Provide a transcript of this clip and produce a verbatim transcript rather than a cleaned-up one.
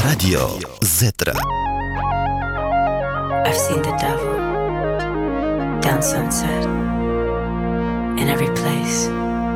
רדיו זטרה. I've seen the devil down Sunset in every place.